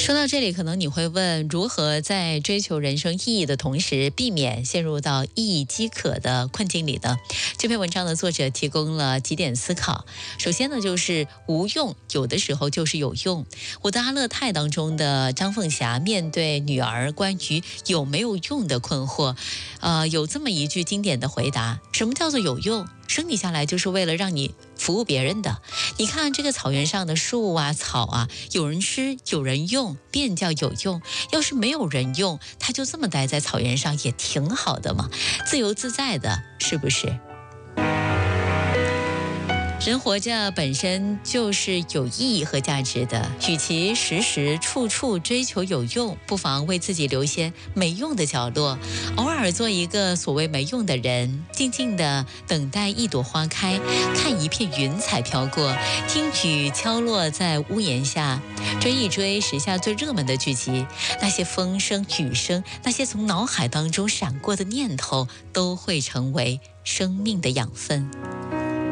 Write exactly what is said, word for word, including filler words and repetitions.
说到这里，可能你会问，如何在追求人生意义的同时，避免陷入到意义饥渴的困境里呢？这篇文章的作者提供了几点思考。首先呢，就是无用有的时候就是有用。我的阿勒泰当中的张凤霞面对女儿关于有没有用的困惑，呃，有这么一句经典的回答：什么叫做有用？生你下来就是为了让你服务别人的。你看这个草原上的树啊草啊，有人吃有人用，便叫有用。要是没有人用，它就这么待在草原上也挺好的嘛，自由自在的，是不是？人活着本身就是有意义和价值的，与其时时处处追求有用，不妨为自己留些没用的角落，偶尔做一个所谓没用的人，静静地等待一朵花开，看一片云彩飘过，听雨敲落在屋檐下，追一追时下最热门的剧集，那些风声雨声，那些从脑海当中闪过的念头，都会成为生命的养分。